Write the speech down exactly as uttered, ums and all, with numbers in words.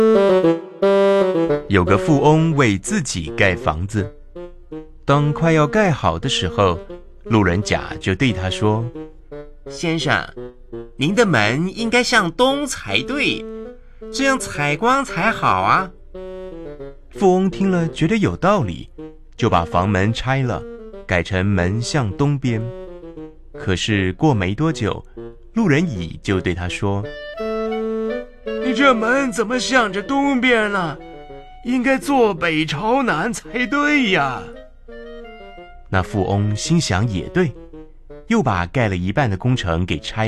有个富翁为自己盖房子，当快要盖好的时候，路人甲就对他说： 先生，您的门应该向东才对，这样采光才好啊。 富翁听了觉得有道理，就把房门拆了，改成门向东边。可是过没多久，路人乙就对他说： 你这门怎么向着东边呢？应该坐北朝南才对呀。 那富翁心想也对，又把盖了一半的工程给拆